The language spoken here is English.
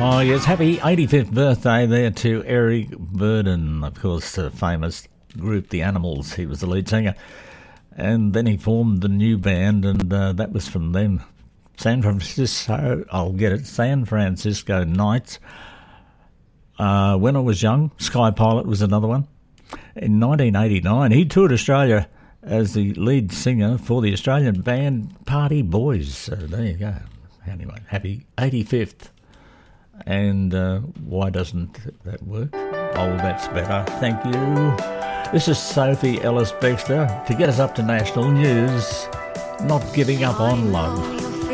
Oh, yes, happy 85th birthday there to Eric Burdon, of course, the famous group The Animals. He was the lead singer. And then he formed the new band, and that was from them. San Francisco Nights. When I Was Young, Sky Pilot was another one. In 1989, he toured Australia as the lead singer for the Australian band Party Boys. So there you go. Anyway, happy 85th. And why doesn't that work? Oh, that's better. Thank you. This is Sophie Ellis-Bextor to get us up to national news. Not giving up on love.